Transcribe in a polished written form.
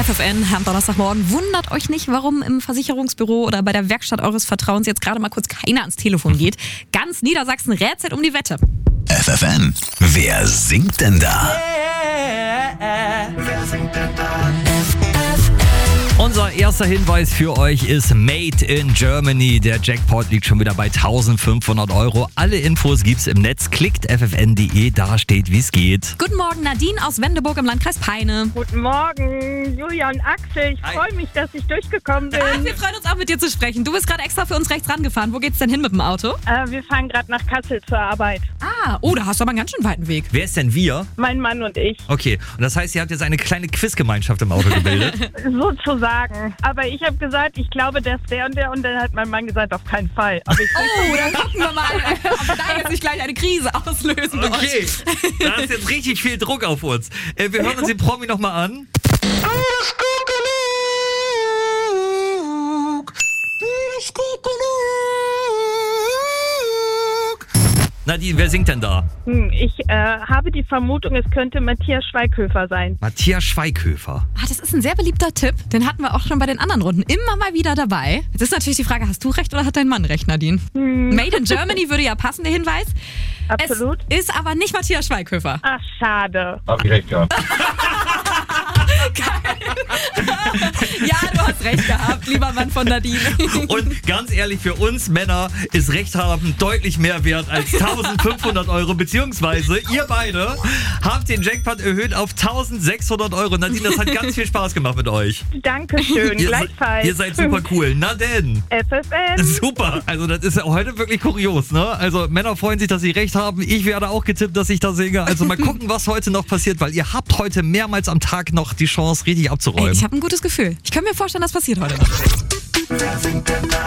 FFN am Donnerstagmorgen. Wundert euch nicht, warum im Versicherungsbüro oder bei der Werkstatt eures Vertrauens jetzt gerade mal kurz keiner ans Telefon geht. Ganz Niedersachsen rätselt um die Wette. FFN, wer singt denn da? Wer singt denn da? Unser erster Hinweis für euch ist Made in Germany. Der Jackpot liegt schon wieder bei 1500 €. Alle Infos gibt's im Netz. Klickt ffn.de, da steht, wie es geht. Guten Morgen, Nadine aus Wendeburg im Landkreis Peine. Guten Morgen, Julia und Axel. Ich freue mich, dass ich durchgekommen bin. Wir freuen uns auch, mit dir zu sprechen. Du bist gerade extra für uns rechts rangefahren. Wo geht's denn hin mit dem Auto? Wir fahren gerade nach Kassel zur Arbeit. Da hast du aber einen ganz schön weiten Weg. Wer ist denn wir? Mein Mann und ich. Okay, und das heißt, ihr habt jetzt eine kleine Quizgemeinschaft im Auto gebildet? Sozusagen. Aber ich habe gesagt, ich glaube, der ist der und dann hat mein Mann gesagt, auf keinen Fall. Aber ich Dann gucken wir mal, ob wir da jetzt nicht gleich eine Krise auslösen. bei Okay, euch. da ist jetzt richtig viel Druck auf uns. Wir hören uns den Promi nochmal an. Nadine, wer singt denn da? Ich habe die Vermutung, es könnte Matthias Schweighöfer sein. Matthias Schweighöfer. Das ist ein sehr beliebter Tipp. Den hatten wir auch schon bei den anderen Runden immer mal wieder dabei. Jetzt ist natürlich die Frage, hast du recht oder hat dein Mann recht, Nadine? Made in Germany würde ja passen, der Hinweis. Absolut. Es ist aber nicht Matthias Schweighöfer. Ach, schade. Hab ich recht gehabt. Ja, du hast recht gehabt, lieber Mann von Nadine. Und ganz ehrlich, für uns Männer ist Recht haben deutlich mehr wert als 1500 €, beziehungsweise ihr beide habt den Jackpot erhöht auf 1600 €. Nadine, das hat ganz viel Spaß gemacht mit euch. Dankeschön, gleichfalls. Ihr seid super cool. Na denn. FFN. Super. Also das ist ja heute wirklich kurios, ne? Also Männer freuen sich, dass sie recht haben. Ich werde auch getippt, dass ich da singe. Also mal gucken, was heute noch passiert, weil ihr habt heute mehrmals am Tag noch die Chance, richtig abzuräumen. Ich habe ein gutes Gefühl. Ich kann mir vorstellen, das passiert heute noch. Wer singt denn da?